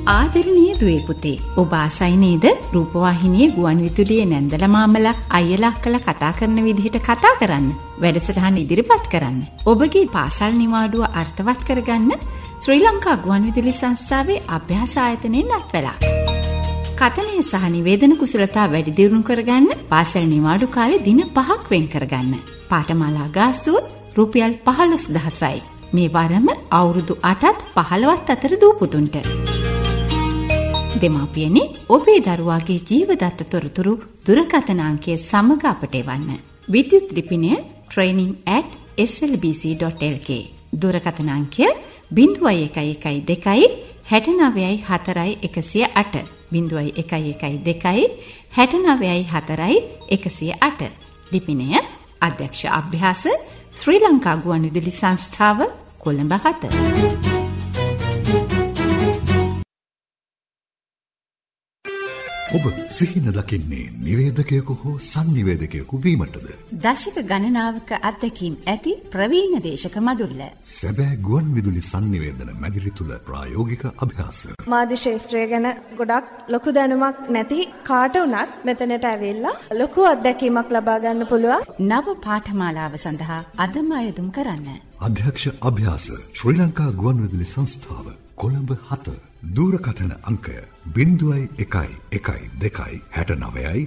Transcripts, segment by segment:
ආදරණීය දුවේ පුතේ, ඔබ ආසයි නේද රූපවාහිනියේ ගුවන් විදුලියේ නැන්දලා මාමලා අයියලා අක්කලා කතා කරන විදිහට කතා කරන්න, වැඩසටහන ඉදිරිපත් කරන්න, ඔබගේ පාසල් නිවාඩුව අර්ථවත් කරගන්න ශ්‍රී ලංකා ගුවන් විදුලි සංස්ථාවේ අභ්‍යාස ආයතනයෙන් අත්වලා. කතනය සහ නිවේදන කුසලතා වැඩි දියුණු කරගන්න පාසල් නිවාඩු කාලේ දින 5ක් වෙන් කරගන්න. පාඨමාලා ගාස්තුව රුපියල් 15000යි. මේ වරම අවුරුදු 8ත් 15ත් අතර දූ පුතුන්ට. දෙමාපියනි, ඔබේ දරුවාගේ ජීවදත්ත තොරතුරු දුරකථන අංකයේ සමග අපට එවන්න. විද්‍යුත් ලිපිනය training@slbc.lk. දුරකථන අංකය 0112 69 4 108 0112 69 4 108. ලිපිනය අධ්‍යක්ෂ අභ්‍යාස ශ්‍රී ලංකා ගුවන් විදුලි සංස්ථාව කොළඹ 7. ඔබ සිහින දකින්නේ නිවේදකයෙකු හෝ සංනිවේදකයෙකු වීමටද? දශක ගණනාවක අත්දැකීම් ඇති ප්‍රවීණ දේශක මඩුල්ල. සැබෑ ගුවන් විදුලි සංනිවේදන මැදිරි තුල ප්‍රායෝගික අභ්‍යාස. මාධ්‍ය ශාස්ත්‍රය ගැන ගොඩක් ලොකු දැනුමක් නැති කාට වුණත් මෙතනට ඇවිල්ලා ලොකු අත්දැකීමක් ලබා ගන්න පුළුවන්. නව පාඨමාලාව සඳහා අදම අයදුම් කරන්න. අධ්‍යක්ෂ අභ්‍යාස ශ්‍රී ලංකා ගුවන් විදුලි සංස්ථාව කොළඹ 7. දුරකථන අංකය 0112 69 41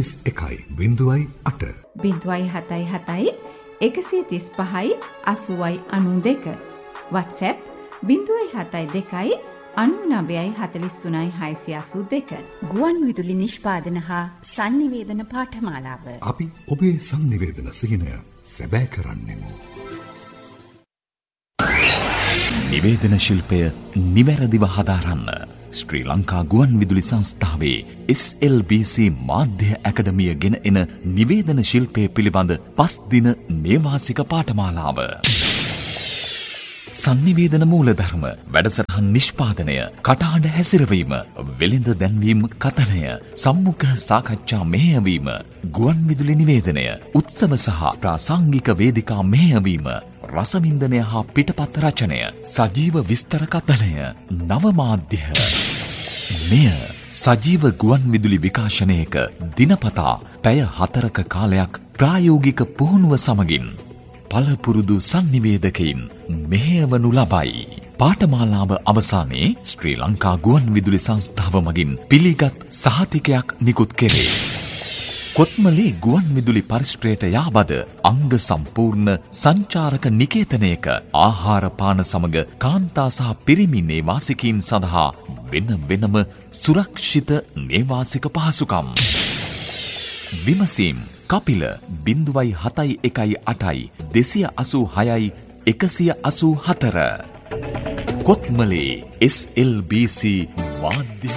08. 077 135 8092. WhatsApp 072 99 43 682. ගුවන් විදුලි නිෂ්පාදන හා සංනිවේදන පාඨමාලාව. අපි ඔබේ සංනිවේදන සිහිනය සැබෑ කරන්නෙමු. නිවේදන ශිල්පය නිවැරදිව හදාරන්න ශ්‍රී ලංකා ගුවන් විදුලි සංස්ථාවේ SLBC මාධ්‍ය ඇකඩමිය ගෙන එන නිවේදන ශිල්පය පිළිබඳ 5 දින නේවාසික පාඨමාලාව. සංනිවේදන මූලධර්ම, වැඩසටහන් නිෂ්පාදනය, කටහඬ හැසිරවීම, වෙළඳ දැන්වීම කතනය, සම්මුඛ සාකච්ඡා මෙහෙයවීම, ගුවන් විදුලි නිවේදනය, උත්සව සහ ප්‍රාසංගික වේදිකා මෙහෙයවීම, රසවින්දනය හා පිටපත් රචනය, සජීව විස්තර කතනය, නවමාධ්‍ය. මෙය සජීව ගුවන් විදුලි විකාශනයක දිනපතා පැය 4ක කාලයක් ප්‍රායෝගික පුහුණුව සමගින් පළපුරුදු සංනිවේදකයින් මෙහෙයවනු ලබයි. පාඨමාලාව අවසානයේ ශ්‍රී ලංකා ගුවන් විදුලි සංස්ථාව මගින් පිළිගත් සහතිකයක් නිකුත් කෙරේ. කොත්මලේ ගුවන් විදුලි පරිශ්‍රයට යාබද අංග සම්පූර්ණ සංචාරක නිකේතනයක ආහාර පාන සමග කාන්තා සහ පිරිමි නේවාසිකයින් සඳහා වෙනම සුරක්ෂිත නේවාසික පහසුකම්. විමසීම් කපිල 071 286 184. කොත්මලේ SLBC මාධ්‍ය